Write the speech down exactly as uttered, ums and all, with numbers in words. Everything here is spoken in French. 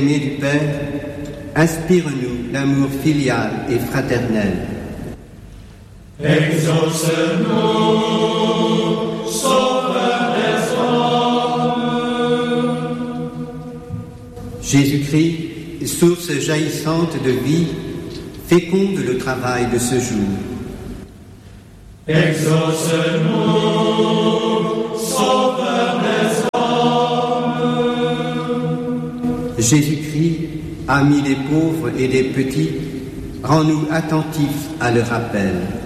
Aimé du Père, inspire-nous l'amour filial et fraternel. Exauce-nous, Sauveur des hommes. Jésus-Christ, source jaillissante de vie, féconde le travail de ce jour. Exauce-nous, Sauveur des hommes. Jésus-Christ, ami des pauvres et des petits, rends-nous attentifs à leur appel.